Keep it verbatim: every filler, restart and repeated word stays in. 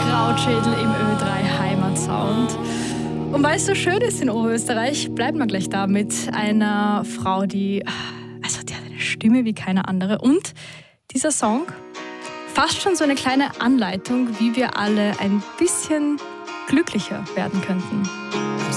Krautschädel im Ö drei Heimatsound. Und weil es so schön ist in Oberösterreich, bleiben wir gleich da mit einer Frau, die, also die hat eine Stimme wie keine andere. Und dieser Song, fast schon so eine kleine Anleitung, wie wir alle ein bisschen glücklicher werden könnten. I'm